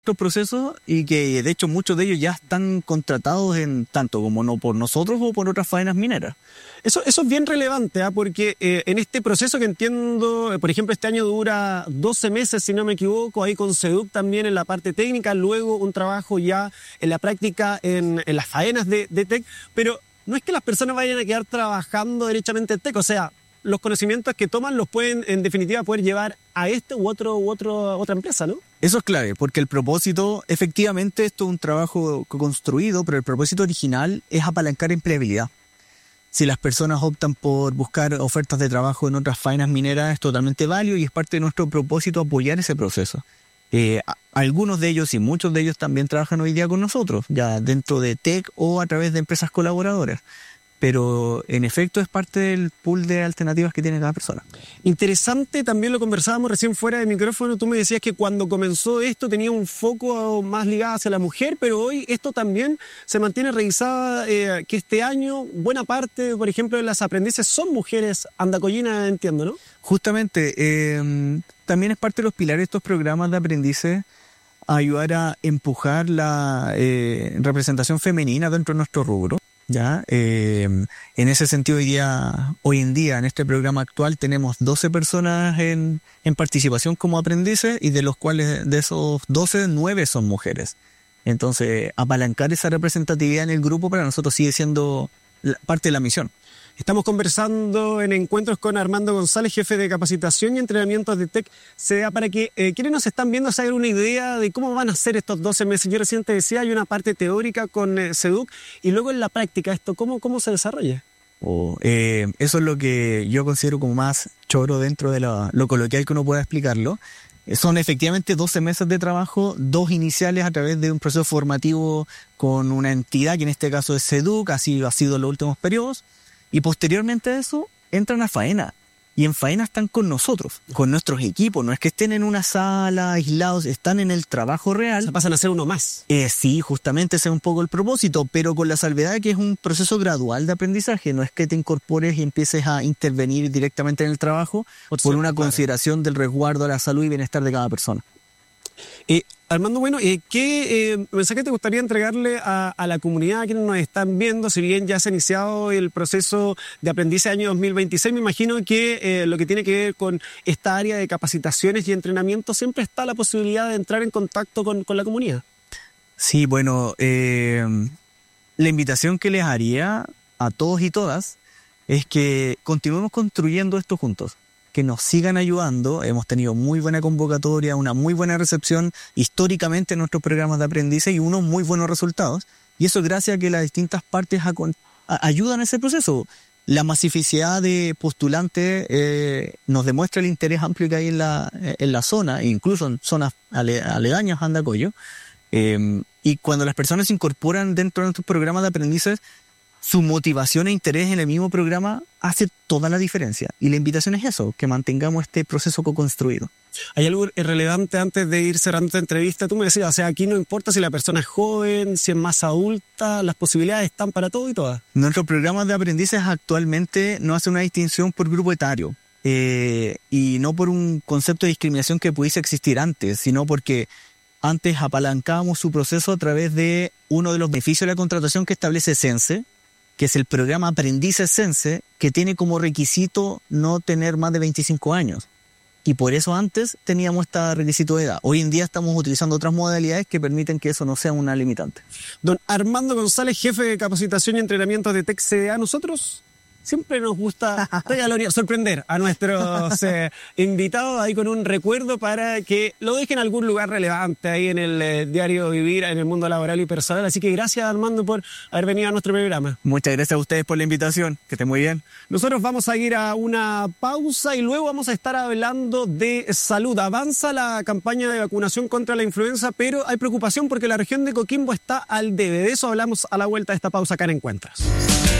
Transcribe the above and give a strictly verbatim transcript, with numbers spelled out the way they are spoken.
estos procesos y que de hecho muchos de ellos ya están contratados en tanto como no por nosotros o por otras faenas mineras. Eso, eso es bien relevante, ¿eh? Porque eh, en este proceso que entiendo, eh, por ejemplo, este año dura doce meses, si no me equivoco, ahí con SEDUC también en la parte técnica, luego un trabajo ya en la práctica en, en las faenas de, de Teck, pero no es que las personas vayan a quedar trabajando derechamente en Teck, o sea, los conocimientos que toman los pueden, en definitiva, poder llevar a este u otro u otro otra empresa, ¿no? Eso es clave, porque el propósito, efectivamente, esto es un trabajo construido, pero el propósito original es apalancar empleabilidad. Si las personas optan por buscar ofertas de trabajo en otras faenas mineras, es totalmente válido y es parte de nuestro propósito apoyar ese proceso. Eh, algunos de ellos y muchos de ellos también trabajan hoy día con nosotros, ya dentro de Teck o a través de empresas colaboradoras. Pero en efecto es parte del pool de alternativas que tiene cada persona. Interesante, también lo conversábamos recién fuera de micrófono, tú me decías que cuando comenzó esto tenía un foco más ligado hacia la mujer, pero hoy esto también se mantiene revisada, eh, que este año buena parte, por ejemplo, de las aprendices son mujeres andacollinas, entiendo, ¿no? Justamente, eh, también es parte de los pilares de estos programas de aprendices ayudar a empujar la eh, representación femenina dentro de nuestro rubro. Ya, eh, en ese sentido hoy día, hoy en día en este programa actual tenemos doce personas en, en participación como aprendices y de los cuales de esos doce, nueve son mujeres. Entonces apalancar esa representatividad en el grupo para nosotros sigue siendo la, parte de la misión. Estamos conversando en encuentros con Armando González, jefe de capacitación y entrenamientos de Teck C D A, para que eh, quienes nos están viendo se hagan una idea de cómo van a ser estos doce meses. Yo recién te decía, hay una parte teórica con eh, SEDUC y luego en la práctica, esto ¿cómo, cómo se desarrolla? Oh, eh, eso es lo que yo considero como más choro dentro de lo, lo coloquial que uno pueda explicarlo. Son efectivamente doce meses de trabajo, dos iniciales a través de un proceso formativo con una entidad, que en este caso es SEDUC, así ha sido en los últimos periodos. Y posteriormente a eso, entran a faena. Y en faena están con nosotros, con nuestros equipos. No es que estén en una sala aislados, están en el trabajo real. Se pasan a ser uno más. Eh, sí, justamente ese es un poco el propósito, pero con la salvedad de que es un proceso gradual de aprendizaje. No es que te incorpores y empieces a intervenir directamente en el trabajo por, por una consideración del resguardo a la salud y bienestar de cada persona. Eh, Armando, bueno, eh, ¿qué eh, mensaje te gustaría entregarle a, a la comunidad, a quienes nos están viendo? Si bien ya se ha iniciado el proceso de aprendizaje año dos mil veintiséis, me imagino que eh, lo que tiene que ver con esta área de capacitaciones y entrenamiento, siempre está la posibilidad de entrar en contacto con, con la comunidad. Sí, bueno, eh, la invitación que les haría a todos y todas es que continuemos construyendo esto juntos. Que nos sigan ayudando. Hemos tenido muy buena convocatoria, una muy buena recepción históricamente en nuestros programas de aprendizaje y unos muy buenos resultados. Y eso gracias a que las distintas partes a, a, ayudan a ese proceso. La masificidad de postulantes eh, nos demuestra el interés amplio que hay en la, en la zona, incluso en zonas ale, aledañas a Andacollo. Eh, y cuando las personas se incorporan dentro de nuestros programas de aprendizaje, su motivación e interés en el mismo programa hace toda la diferencia. Y la invitación es eso, que mantengamos este proceso co-construido. ¿Hay algo relevante antes de ir cerrando esta entrevista? Tú me decías, o sea, aquí no importa si la persona es joven, si es más adulta, las posibilidades están para todo y todas. Nuestros programas de aprendizaje actualmente no hacen una distinción por grupo etario. Eh, y no por un concepto de discriminación que pudiese existir antes, sino porque antes apalancábamos su proceso a través de uno de los beneficios de la contratación que establece Sense, que es el programa Aprendices Sense, que tiene como requisito no tener más de veinticinco años. Y por eso antes teníamos este requisito de edad. Hoy en día estamos utilizando otras modalidades que permiten que eso no sea una limitante. Don Armando González, jefe de capacitación y entrenamiento de Teck C D A. Nosotros siempre nos gusta sorprender a nuestros eh, invitados ahí con un recuerdo para que lo dejen en algún lugar relevante ahí en el eh, diario vivir, en el mundo laboral y personal. Así que gracias, Armando, por haber venido a nuestro programa. Muchas gracias a ustedes por la invitación. Que estén muy bien. Nosotros vamos a ir a una pausa y luego vamos a estar hablando de salud. Avanza la campaña de vacunación contra la influenza, pero hay preocupación porque la región de Coquimbo está al debe. De eso hablamos a la vuelta de esta pausa acá en Encuentros.